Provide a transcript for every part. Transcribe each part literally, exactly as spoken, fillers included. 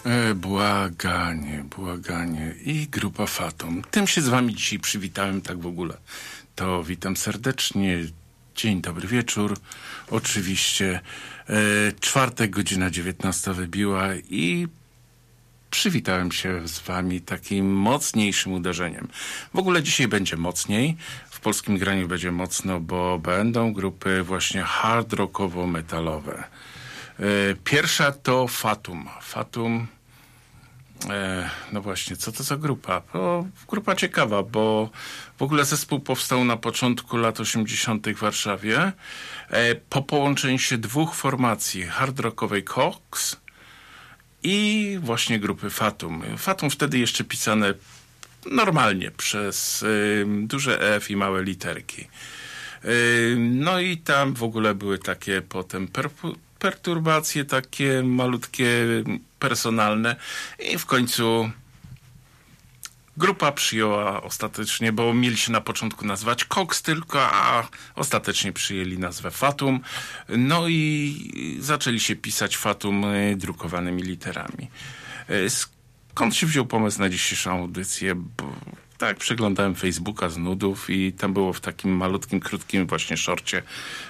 E, błaganie, błaganie. I grupa Fatum. Tym się z wami dzisiaj przywitałem tak w ogóle. To witam serdecznie. Dzień dobry wieczór. Oczywiście e, czwartek, godzina dziewiętnasta wybiła i przywitałem się z wami takim mocniejszym uderzeniem. W ogóle dzisiaj będzie mocniej. W polskim graniu będzie mocno, bo będą grupy właśnie hard rockowo-metalowe. E, pierwsza to Fatum. Fatum, e, no właśnie, co to za grupa? O, grupa ciekawa, bo w ogóle zespół powstał na początku lat osiemdziesiątych w Warszawie e, po połączeniu się dwóch formacji, hard rockowej Cox i właśnie grupy Fatum. Fatum wtedy jeszcze pisane normalnie przez y, duże F i małe literki. Y, no i tam w ogóle były takie potem per, perturbacje takie malutkie, personalne i w końcu grupa przyjęła ostatecznie, bo mieli się na początku nazywać Cox tylko, a ostatecznie przyjęli nazwę Fatum. No i zaczęli się pisać Fatum drukowanymi literami. Skąd się wziął pomysł na dzisiejszą audycję? Bo tak, przeglądałem Facebooka z nudów i tam było w takim malutkim, krótkim właśnie szorcie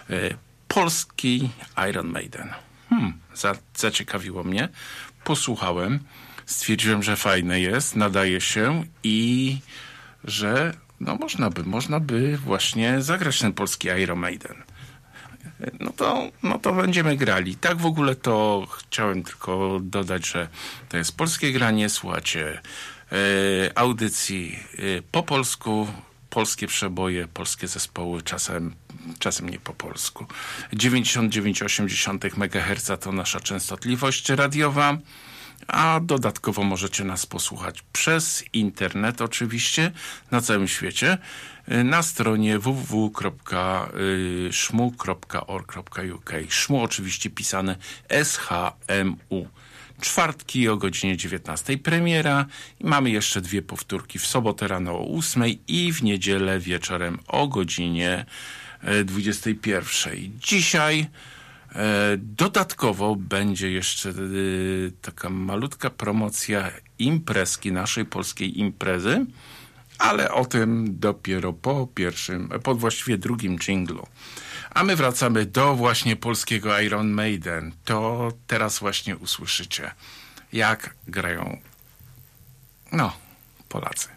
polski Iron Maiden. Hmm, za, zaciekawiło mnie. Posłuchałem. Stwierdziłem, że fajne jest, nadaje się i że no można by, można by właśnie zagrać ten polski Iron Maiden. No to, no to będziemy grali. Tak w ogóle to chciałem tylko dodać, że to jest polskie granie. Słuchacie e, audycji e, po polsku, polskie przeboje, polskie zespoły, czasem, czasem nie po polsku. dziewięćdziesiąt dziewięć przecinek osiem megaherca to nasza częstotliwość radiowa. A dodatkowo możecie nas posłuchać przez internet oczywiście na całym świecie na stronie w w w kropka szmu kropka org kropka u k. Szmu oczywiście pisane S H M U. Czwartki o godzinie dziewiętnastej premiera i mamy jeszcze dwie powtórki w sobotę rano o ósmej i w niedzielę wieczorem o godzinie dwudziestej pierwszej. Dzisiaj dodatkowo będzie jeszcze taka malutka promocja imprezki, naszej polskiej imprezy, ale o tym dopiero po pierwszym, po właściwie drugim dżinglu. A my wracamy do właśnie polskiego Iron Maiden. To teraz właśnie usłyszycie, jak grają, no, Polacy.